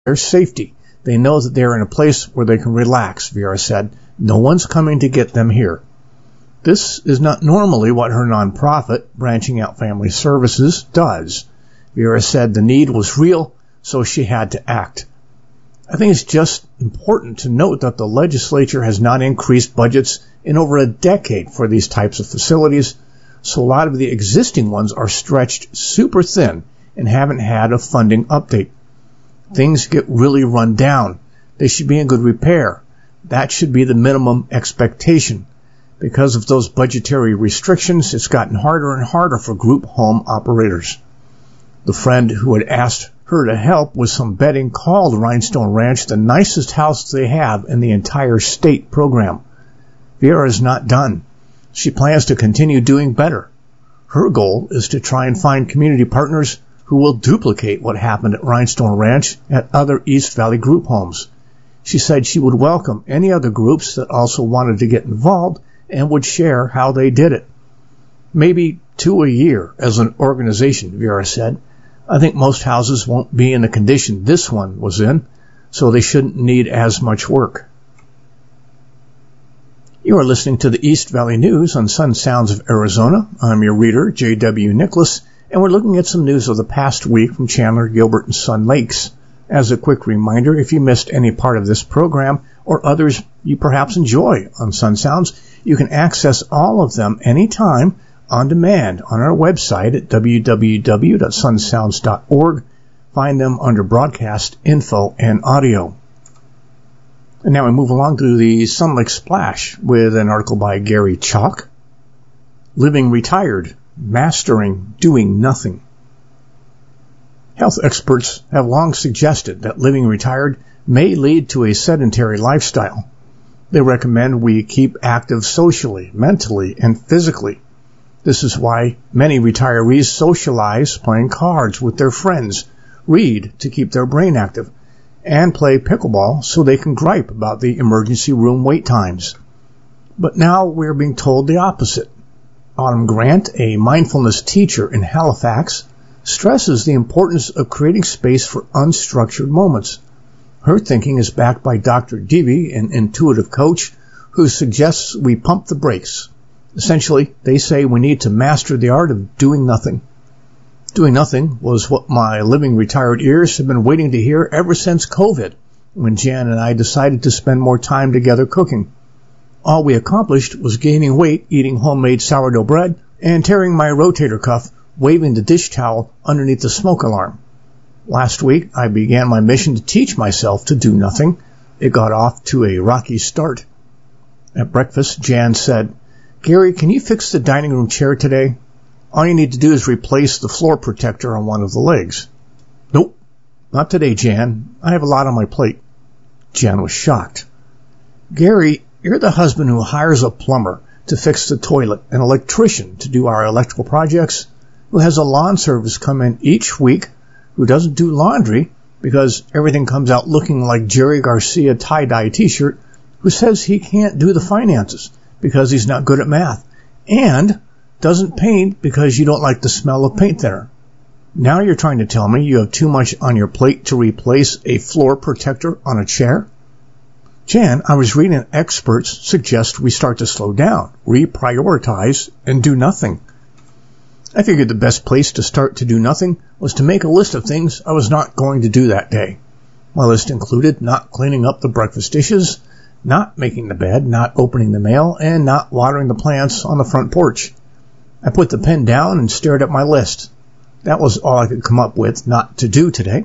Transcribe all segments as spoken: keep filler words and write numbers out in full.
their safety. They know that they're in a place where they can relax, Vera said. No one's coming to get them here. This is not normally what her nonprofit, Branching Out Family Services, does. Vera said the need was real, so she had to act. I think it's just important to note that the legislature has not increased budgets in over a decade for these types of facilities, so a lot of the existing ones are stretched super thin and haven't had a funding update. Things get really run down. They should be in good repair. That should be the minimum expectation. Because of those budgetary restrictions, it's gotten harder and harder for group home operators. The friend who had asked her to help with some bedding called Rhinestone Ranch the nicest house they have in the entire state program. Vera is not done. She plans to continue doing better. Her goal is to try and find community partners who will duplicate what happened at Rhinestone Ranch at other East Valley group homes. She said she would welcome any other groups that also wanted to get involved and would share how they did it. Maybe two a year as an organization, Vera said. I think most houses won't be in the condition this one was in, so they shouldn't need as much work. You are listening to the East Valley News on Sun Sounds of Arizona. I'm your reader, J W Nicholas, and we're looking at some news of the past week from Chandler, Gilbert, and Sun Lakes. As a quick reminder, if you missed any part of this program or others you perhaps enjoy on Sun Sounds, you can access all of them anytime on demand on our website at w w w dot sun sounds dot org. Find them under Broadcast, Info, and Audio. And now we move along to the Sun Lake Splash with an article by Gary Chalk. Living Retired, Mastering Doing Nothing. Health experts have long suggested that living retired may lead to a sedentary lifestyle. They recommend we keep active socially, mentally, and physically. This is why many retirees socialize playing cards with their friends, read to keep their brain active, and play pickleball so they can gripe about the emergency room wait times. But now we're being told the opposite. Autumn Grant, a mindfulness teacher in Halifax, stresses the importance of creating space for unstructured moments. Her thinking is backed by Doctor Devi, an intuitive coach, who suggests we pump the brakes. Essentially, they say we need to master the art of doing nothing. Doing nothing was what my living retired ears have been waiting to hear ever since COVID, when Jan and I decided to spend more time together cooking. All we accomplished was gaining weight, eating homemade sourdough bread, and tearing my rotator cuff, waving the dish towel underneath the smoke alarm. Last week, I began my mission to teach myself to do nothing. It got off to a rocky start. At breakfast, Jan said, "Gary, can you fix the dining room chair today? All you need to do is replace the floor protector on one of the legs." "Nope, not today, Jan. I have a lot on my plate." Jan was shocked. "Gary, you're the husband who hires a plumber to fix the toilet, an electrician to do our electrical projects, who has a lawn service come in each week, who doesn't do laundry because everything comes out looking like Jerry Garcia tie-dye t-shirt, who says he can't do the finances because he's not good at math, and doesn't paint because you don't like the smell of paint thinner. Now you're trying to tell me you have too much on your plate to replace a floor protector on a chair?" "Jan, I was reading experts suggest we start to slow down, reprioritize, and do nothing." I figured the best place to start to do nothing was to make a list of things I was not going to do that day. My list included not cleaning up the breakfast dishes, not making the bed, not opening the mail, and not watering the plants on the front porch. I put the pen down and stared at my list. That was all I could come up with not to do today.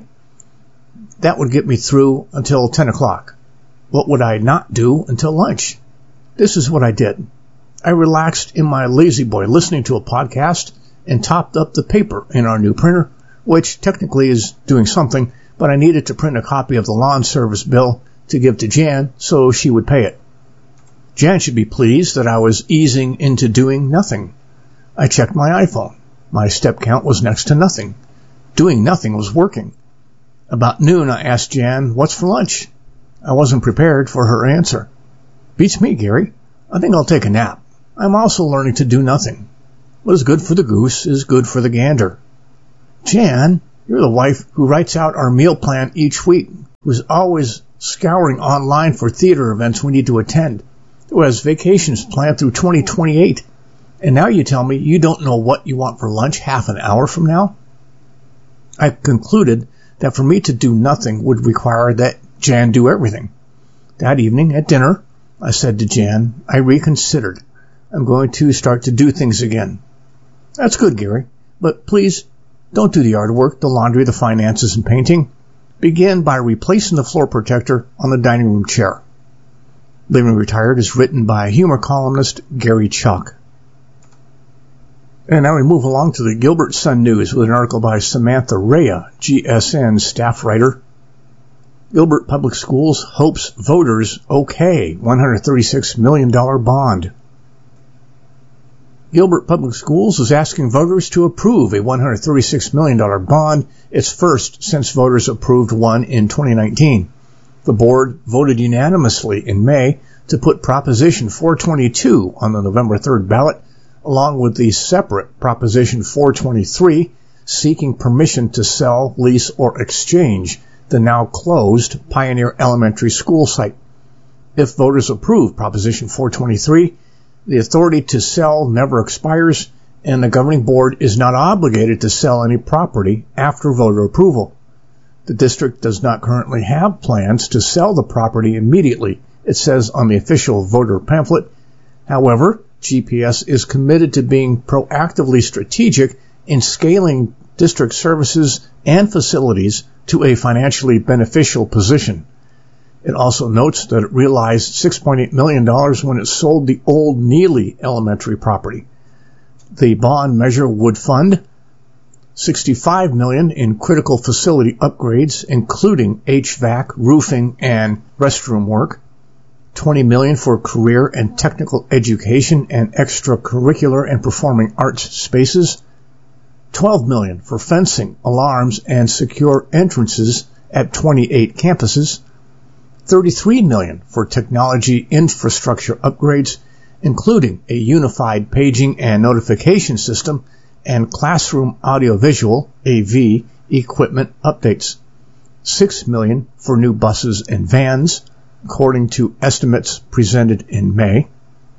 That would get me through until ten o'clock. What would I not do until lunch? This is what I did. I relaxed in my lazy boy listening to a podcast and topped up the paper in our new printer, which technically is doing something, but I needed to print a copy of the lawn service bill to give to Jan so she would pay it. Jan should be pleased that I was easing into doing nothing. I checked my iPhone. My step count was next to nothing. Doing nothing was working. About noon, I asked Jan, "What's for lunch?" I wasn't prepared for her answer. "Beats me, Gary. I think I'll take a nap. I'm also learning to do nothing. What is good for the goose is good for the gander." "Jan, you're the wife who writes out our meal plan each week. who's always scouring online for theater events we need to attend, who has vacations planned through twenty twenty-eight. And now you tell me you don't know what you want for lunch half an hour from now? I concluded that for me to do nothing would require that Jan do everything. That evening at dinner, I said to Jan, I reconsidered. I'm going to start to do things again. That's good, Gary, but please don't do the yard work, the laundry, the finances, and painting. Begin by replacing the floor protector on the dining room chair. Living Retired is written by humor columnist Gary Chalk. And now we move along to the Gilbert Sun News with an article by Samantha Rea, G S N staff writer. Gilbert Public Schools hopes voters okay one hundred thirty-six million dollars bond. Gilbert Public Schools is asking voters to approve a one hundred thirty-six million dollars bond, its first since voters approved one in twenty nineteen. The board voted unanimously in May to put Proposition four twenty-two on the November third ballot, along with the separate Proposition four twenty-three, seeking permission to sell, lease, or exchange the now closed Pioneer Elementary School site. If voters approve Proposition four twenty-three, the authority to sell never expires, and the governing board is not obligated to sell any property after voter approval. The district does not currently have plans to sell the property immediately, it says on the official voter pamphlet. However, G P S is committed to being proactively strategic in scaling district services and facilities to a financially beneficial position. It also notes that it realized six point eight million dollars when it sold the old Neely Elementary property. The bond measure would fund sixty-five million dollars in critical facility upgrades, including H V A C, roofing, and restroom work, twenty million dollars for career and technical education and extracurricular and performing arts spaces, twelve million dollars for fencing, alarms, and secure entrances at twenty-eight campuses, thirty-three million dollars for technology infrastructure upgrades, including a unified paging and notification system and classroom audiovisual A V equipment updates, six million dollars for new buses and vans, according to estimates presented in May.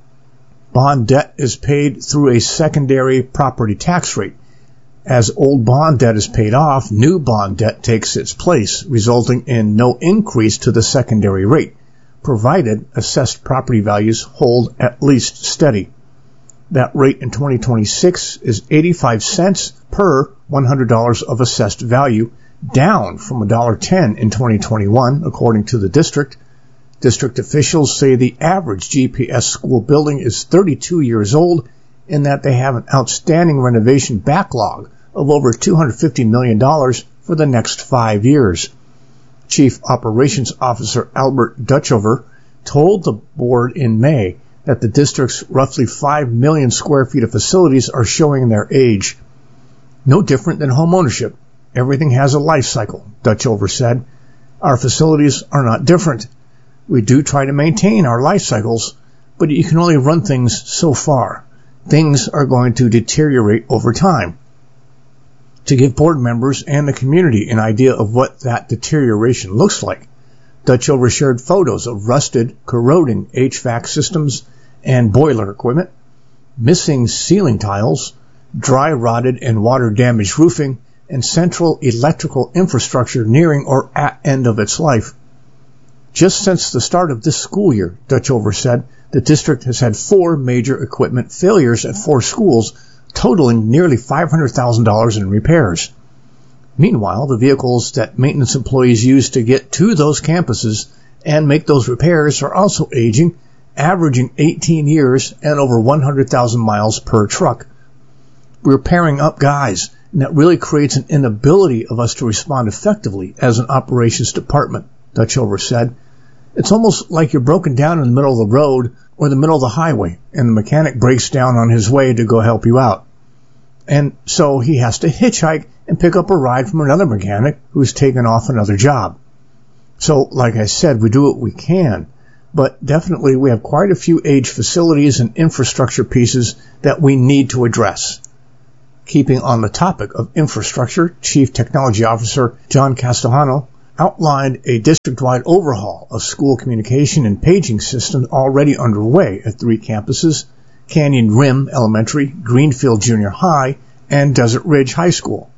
Bond debt is paid through a secondary property tax rate. As old bond debt is paid off, new bond debt takes its place, resulting in no increase to the secondary rate, provided assessed property values hold at least steady. That rate in twenty twenty-six is eighty-five cents per one hundred dollars of assessed value, down from one dollar ten in twenty twenty-one, according to the district. District officials say the average G P S school building is thirty-two years old and that they have an outstanding renovation backlog of over two hundred fifty million dollars for the next five years. Chief Operations Officer Albert Dutchover told the board in May that the district's roughly five million square feet of facilities are showing their age. No different than home ownership. Everything has a life cycle, Dutchover said. Our facilities are not different. We do try to maintain our life cycles, but you can only run things so far. Things are going to deteriorate over time. To give board members and the community an idea of what that deterioration looks like, Dutchover shared photos of rusted, corroding H V A C systems and boiler equipment, missing ceiling tiles, dry-rotted and water-damaged roofing, and central electrical infrastructure nearing or at end of its life. Just since the start of this school year, Dutchover said, the district has had four major equipment failures at four schools, totaling nearly five hundred thousand dollars in repairs. Meanwhile, the vehicles that maintenance employees use to get to those campuses and make those repairs are also aging, averaging eighteen years and over one hundred thousand miles per truck. We're pairing up guys, and that really creates an inability of us to respond effectively as an operations department, Dutchover said. It's almost like you're broken down in the middle of the road or the middle of the highway, and the mechanic breaks down on his way to go help you out. And so he has to hitchhike and pick up a ride from another mechanic who's taken off another job. So, like I said, we do what we can, but definitely we have quite a few aged facilities and infrastructure pieces that we need to address. Keeping on the topic of infrastructure, Chief Technology Officer John Castellano outlined a district-wide overhaul of school communication and paging systems already underway at three campuses: Canyon Rim Elementary, Greenfield Junior High, and Desert Ridge High School.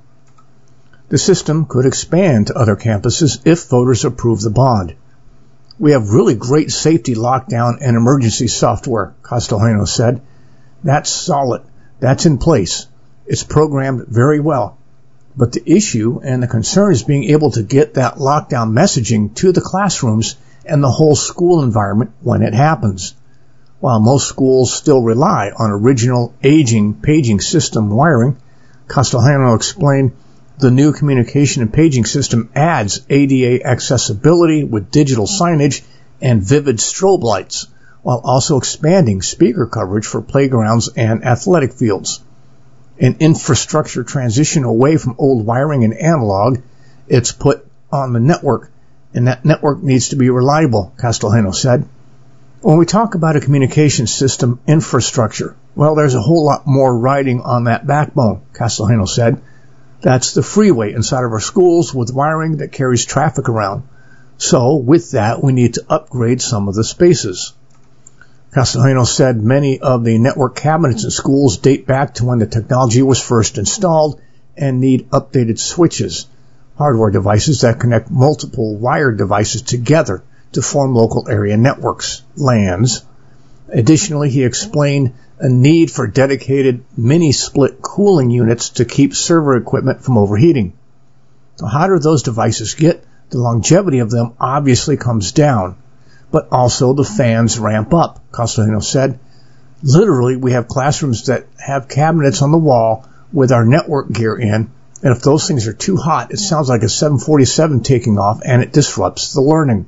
The system could expand to other campuses if voters approve the bond. "We have really great safety lockdown and emergency software," Castellano said. "That's solid. That's in place. It's programmed very well. But the issue and the concern is being able to get that lockdown messaging to the classrooms and the whole school environment when it happens." While most schools still rely on original aging paging system wiring, Castellano explained the new communication and paging system adds A D A accessibility with digital signage and vivid strobe lights, while also expanding speaker coverage for playgrounds and athletic fields. An infrastructure transition away from old wiring and analog, it's put on the network, and that network needs to be reliable, Castellano said. When we talk about a communication system infrastructure, well, there's a whole lot more riding on that backbone, Castellano said. That's the freeway inside of our schools with wiring that carries traffic around. So, with that, we need to upgrade some of the spaces. Castellano said many of the network cabinets in schools date back to when the technology was first installed and need updated switches, hardware devices that connect multiple wired devices together to form local area networks, LANs. Additionally, he explained a need for dedicated mini-split cooling units to keep server equipment from overheating. The hotter those devices get, the longevity of them obviously comes down, but also the fans ramp up, Castellano said. Literally, we have classrooms that have cabinets on the wall with our network gear in, and if those things are too hot, it sounds like a seven forty-seven taking off, and it disrupts the learning.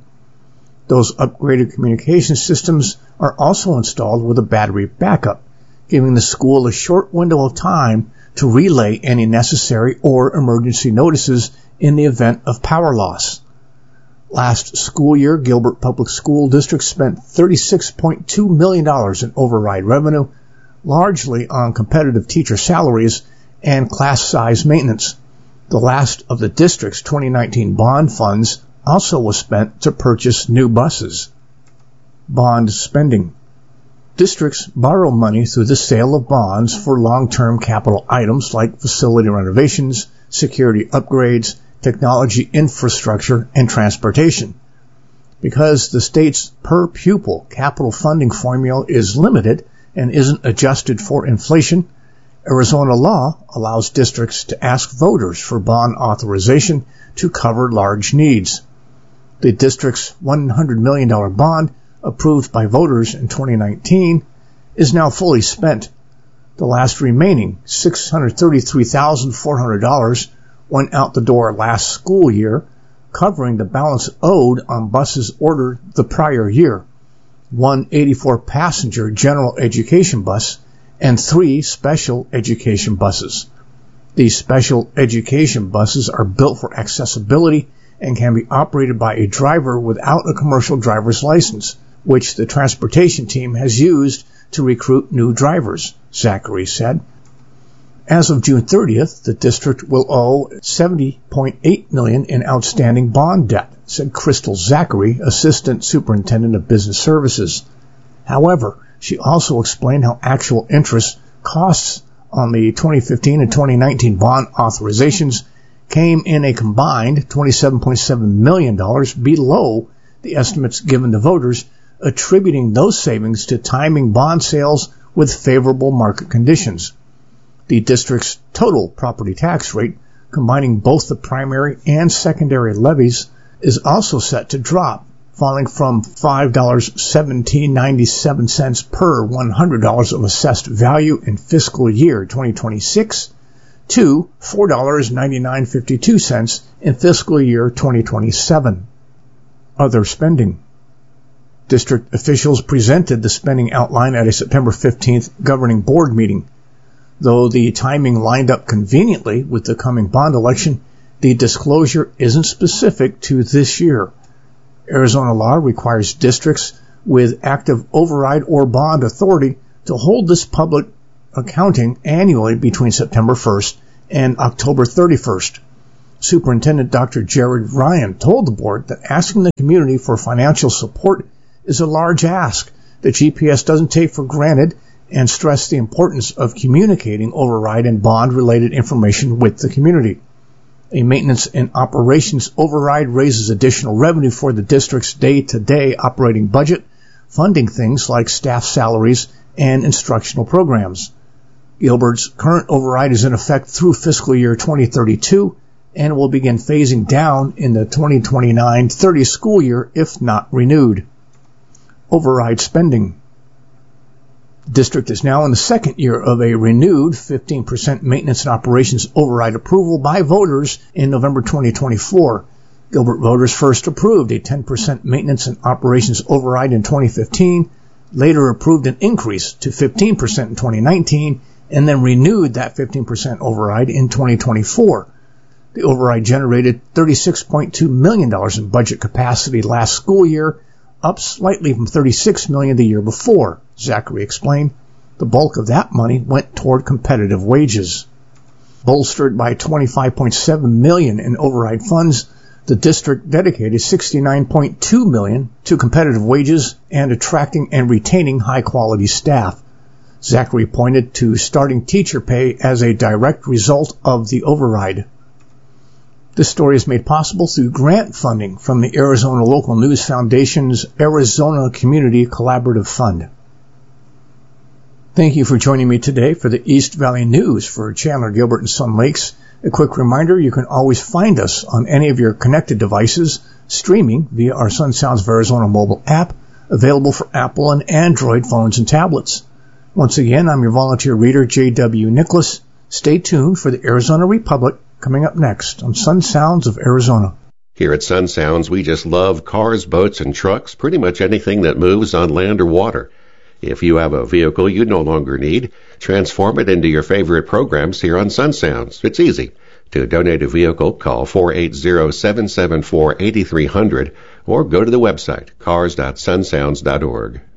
Those upgraded communication systems are also installed with a battery backup, giving the school a short window of time to relay any necessary or emergency notices in the event of power loss. Last school year, Gilbert Public School District spent thirty-six point two million dollars in override revenue, largely on competitive teacher salaries and class size maintenance. The last of the district's twenty nineteen bond funds also was spent to purchase new buses. Bond spending. Districts borrow money through the sale of bonds for long-term capital items like facility renovations, security upgrades, technology infrastructure, and transportation. Because the state's per-pupil capital funding formula is limited and isn't adjusted for inflation, Arizona law allows districts to ask voters for bond authorization to cover large needs. The district's one hundred million dollars bond, approved by voters in twenty nineteen, is now fully spent. The last remaining six hundred thirty-three thousand four hundred dollars went out the door last school year, covering the balance owed on buses ordered the prior year, one eighty-four passenger general education bus and three special education buses. These special education buses are built for accessibility and can be operated by a driver without a commercial driver's license, which the transportation team has used to recruit new drivers, Zachary said. As of June thirtieth, the district will owe seventy point eight million dollars in outstanding bond debt, said Crystal Zachary, Assistant Superintendent of Business Services. However, she also explained how actual interest costs on the twenty fifteen and twenty nineteen bond authorizations came in a combined twenty-seven point seven million dollars below the estimates given to voters, attributing those savings to timing bond sales with favorable market conditions. The district's total property tax rate, combining both the primary and secondary levies, is also set to drop, falling from five dollars and seventeen cents and ninety-seven cents per one hundred dollars of assessed value in fiscal year twenty twenty-six to four dollars and ninety-nine cents and fifty-two cents in fiscal year twenty twenty-seven. Other spending. District officials presented the spending outline at a September fifteenth governing board meeting. Though the timing lined up conveniently with the coming bond election, the disclosure isn't specific to this year. Arizona law requires districts with active override or bond authority to hold this public accounting annually between September first and October thirty-first. Superintendent Doctor Jared Ryan told the board that asking the community for financial support is a large ask that G P S doesn't take for granted, and stressed the importance of communicating override and bond-related information with the community. A maintenance and operations override raises additional revenue for the district's day-to-day operating budget, funding things like staff salaries and instructional programs. Gilbert's current override is in effect through fiscal year twenty thirty-two and will begin phasing down in the twenty twenty-nine thirty school year if not renewed. Override spending. The district is now in the second year of a renewed fifteen percent maintenance and operations override approval by voters in November twenty twenty-four. Gilbert voters first approved a ten percent maintenance and operations override in twenty fifteen, later approved an increase to fifteen percent in twenty nineteen, and then renewed that fifteen percent override in twenty twenty-four. The override generated thirty-six point two million dollars in budget capacity last school year, up slightly from thirty-six million dollars the year before, Zachary explained. The bulk of that money went toward competitive wages. Bolstered by twenty-five point seven million dollars in override funds, the district dedicated sixty-nine point two million dollars to competitive wages and attracting and retaining high-quality staff. Zachary pointed to starting teacher pay as a direct result of the override. This story is made possible through grant funding from the Arizona Local News Foundation's Arizona Community Collaborative Fund. Thank you for joining me today for the East Valley News for Chandler, Gilbert, and Sun Lakes. A quick reminder, you can always find us on any of your connected devices, streaming via our Sun Sounds of Arizona mobile app, available for Apple and Android phones and tablets. Once again, I'm your volunteer reader, J W Nicholas. Stay tuned for the Arizona Republic coming up next on Sun Sounds of Arizona. Here at Sun Sounds, we just love cars, boats, and trucks, pretty much anything that moves on land or water. If you have a vehicle you no longer need, transform it into your favorite programs here on Sun Sounds. It's easy. To donate a vehicle, call four eight zero, seven seven four, eight three zero zero or go to the website cars dot sun sounds dot org.